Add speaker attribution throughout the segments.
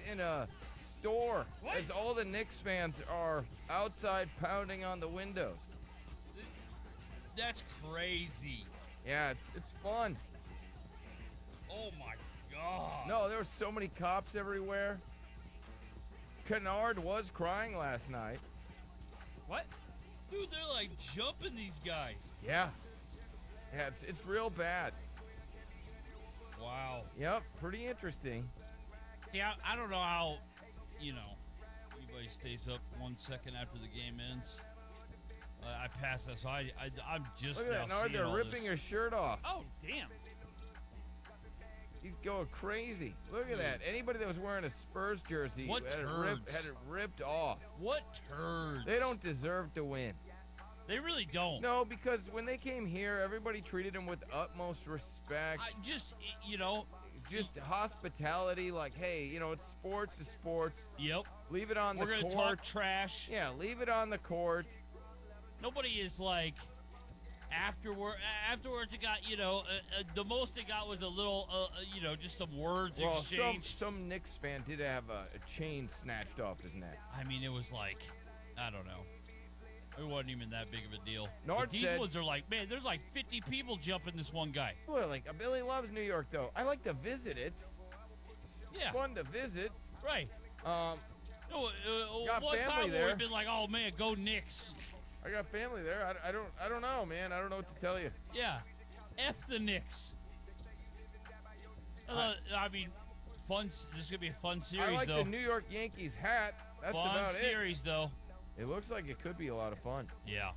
Speaker 1: in a store
Speaker 2: What?
Speaker 1: as all the Knicks fans are outside pounding on the windows.
Speaker 2: That's crazy.
Speaker 1: Yeah, it's fun.
Speaker 2: Oh my God.
Speaker 1: No, there were so many cops everywhere. Kennard was crying last night.
Speaker 3: What?
Speaker 2: Dude, they're like jumping these guys.
Speaker 1: Yeah. Yeah, it's real bad.
Speaker 2: Wow.
Speaker 1: Yep, pretty interesting.
Speaker 2: See, I don't know how, anybody stays up 1 second after the game ends. I pass that, so I'm just
Speaker 1: Look at that,
Speaker 2: now
Speaker 1: Nard,
Speaker 2: seeing
Speaker 1: they're
Speaker 2: all
Speaker 1: ripping
Speaker 2: this.
Speaker 1: his shirt off.
Speaker 3: Oh, damn.
Speaker 1: He's going crazy. Look at that. Anybody that was wearing a Spurs jersey
Speaker 2: What
Speaker 1: had
Speaker 2: turds?
Speaker 1: it ripped off.
Speaker 2: What turds?
Speaker 1: They don't deserve to win.
Speaker 2: They really don't.
Speaker 1: No, because when they came here, everybody treated them with utmost respect.
Speaker 2: Just
Speaker 1: Hospitality, like, hey, it's sports is sports.
Speaker 2: Yep.
Speaker 1: Leave it on
Speaker 2: We're
Speaker 1: the
Speaker 2: gonna
Speaker 1: court.
Speaker 2: talk trash.
Speaker 1: Yeah, leave it on the court.
Speaker 2: Nobody is like afterwards it got the most it got was a little just some words
Speaker 1: Well,
Speaker 2: exchanged.
Speaker 1: some Knicks fan did have a chain snatched off his neck.
Speaker 2: I mean, it was like, I don't know. It wasn't even that big of a deal.
Speaker 1: Nard
Speaker 2: But these
Speaker 1: said-
Speaker 2: ones are like, man, there's like 50 people jumping this one guy.
Speaker 1: Well, like, Billy loves New York, though. I like to visit it.
Speaker 2: Yeah,
Speaker 1: Fun to visit.
Speaker 2: right.
Speaker 1: Got
Speaker 2: One
Speaker 1: family
Speaker 2: time
Speaker 1: there.
Speaker 2: we've been like, oh man, go Knicks.
Speaker 1: I got family there. I don't know, man. I don't know what to tell you.
Speaker 2: Yeah, F the Knicks. I mean, fun. This is gonna be a fun series,
Speaker 1: I like
Speaker 2: though.
Speaker 1: the New York Yankees hat. That's
Speaker 2: Fun
Speaker 1: about
Speaker 2: series, though.
Speaker 1: it. It looks like it could be a lot of fun.
Speaker 2: Yeah.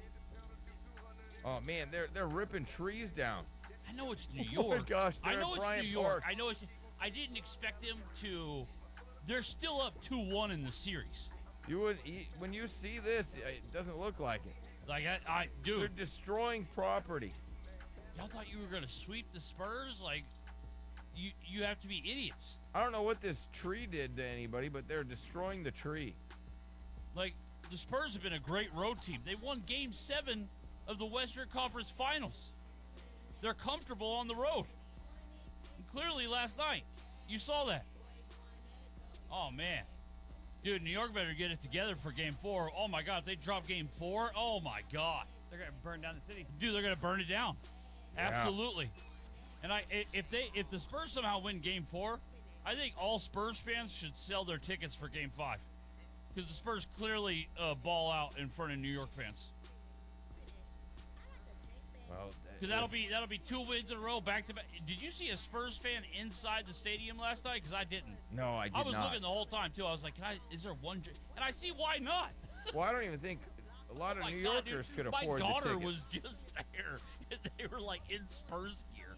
Speaker 1: Oh man, they're ripping trees down.
Speaker 2: I know it's New
Speaker 1: Oh my
Speaker 2: York.
Speaker 1: gosh,
Speaker 2: I
Speaker 1: they're
Speaker 2: know
Speaker 1: at
Speaker 2: it's
Speaker 1: Bryant
Speaker 2: New York.
Speaker 1: Park.
Speaker 2: I know it's. I didn't expect them to. They're still up 2-1 in the series.
Speaker 1: When you see this, it doesn't look like it.
Speaker 2: Like
Speaker 1: They're
Speaker 2: dude,
Speaker 1: destroying property.
Speaker 2: y'all thought you were gonna sweep the Spurs? Like, you have to be idiots.
Speaker 1: I don't know what this tree did to anybody, but they're destroying the tree.
Speaker 2: Like, the Spurs have been a great road team. They won Game 7 of the Western Conference Finals. They're comfortable on the road. And clearly, last night, you saw that. Oh man. Dude, New York better get it together for Game 4. Oh my God, if they drop Game 4, oh my God.
Speaker 3: They're going to burn down the city.
Speaker 2: Dude, they're gonna burn it down. Absolutely. And if the Spurs somehow win Game 4, I think all Spurs fans should sell their tickets for Game 5, because the Spurs clearly ball out in front of New York fans.
Speaker 1: Well,
Speaker 2: Because that'll be 2 wins in a row back to back. Did you see a Spurs fan inside the stadium last night? Because I didn't.
Speaker 1: No, I did
Speaker 2: I was
Speaker 1: not.
Speaker 2: looking the whole time too. I was like, is there one? And I see why not.
Speaker 1: Well, I don't even think a lot of
Speaker 2: My
Speaker 1: New
Speaker 2: God,
Speaker 1: Yorkers
Speaker 2: dude,
Speaker 1: could
Speaker 2: my
Speaker 1: afford the
Speaker 2: daughter
Speaker 1: tickets.
Speaker 2: was just there. They were like in Spurs gear.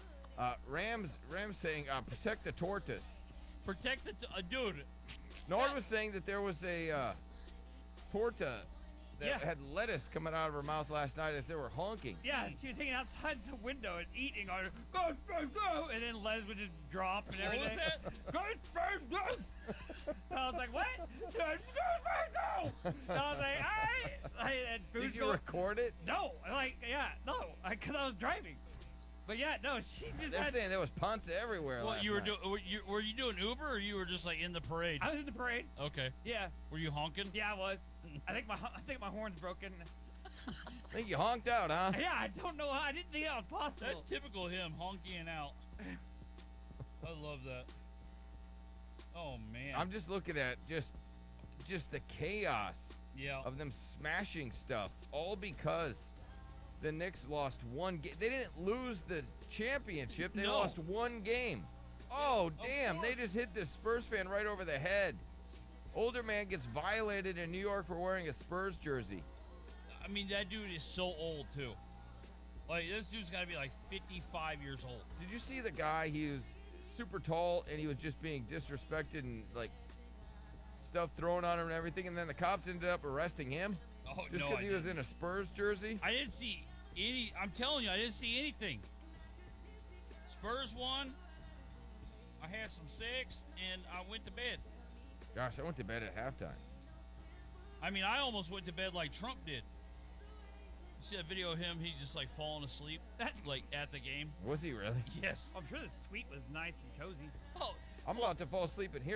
Speaker 1: Rams saying protect the tortoise.
Speaker 2: Protect the dude.
Speaker 1: Nord was saying that there was a torta that
Speaker 3: Yeah.
Speaker 1: had lettuce coming out of her mouth last night as they were honking.
Speaker 3: Yeah, she was hanging outside the window and eating on go, go, go, and then Les would just drop and
Speaker 2: What was
Speaker 3: everything.
Speaker 2: that?
Speaker 3: Go, Spurs, go! And I was like, what? Go, Spurs, go! And I was like, and Food's
Speaker 1: Did you
Speaker 3: going,
Speaker 1: record it?
Speaker 3: no, because I was driving. But yeah, no, she just
Speaker 1: They're
Speaker 3: had,
Speaker 1: saying there was Ponce everywhere
Speaker 2: What
Speaker 1: last
Speaker 2: you were
Speaker 1: night.
Speaker 2: doing? Were you doing Uber, or you were just like in the parade?
Speaker 3: I was in the parade.
Speaker 2: Okay.
Speaker 3: Yeah,
Speaker 2: Were you honking?
Speaker 3: yeah, I was. I think my horn's broken.
Speaker 1: I think you honked out, huh?
Speaker 3: Yeah, I don't know how. I didn't think that was possible.
Speaker 2: That's typical of him, honking out. I love that. Oh man.
Speaker 1: I'm just looking at just the chaos
Speaker 2: yeah.
Speaker 1: of them smashing stuff, all because the Knicks lost one game. They didn't lose the championship. They
Speaker 2: No.
Speaker 1: lost one game. Oh, damn. They
Speaker 2: course.
Speaker 1: just hit this Spurs fan right over the head. Older man gets violated in New York for wearing a Spurs jersey.
Speaker 2: I mean, that dude is so old too. Like, this dude's got to be like 55 years old.
Speaker 1: Did you see the guy? He was super tall and he was just being disrespected and like stuff thrown on him and everything. And then the cops ended up arresting him
Speaker 2: Oh
Speaker 1: just
Speaker 2: no,
Speaker 1: because he was in a Spurs jersey.
Speaker 2: I didn't see any. I'm telling you, I didn't see anything. Spurs won. I had some sex and I went to bed.
Speaker 1: Gosh, I went to bed at halftime.
Speaker 2: I mean, I almost went to bed like Trump did. You see that video of him? He just like falling asleep, like at the game.
Speaker 1: Was he really?
Speaker 2: Yes.
Speaker 3: I'm sure the suite was nice and cozy.
Speaker 2: Oh,
Speaker 1: I'm about to fall asleep in here.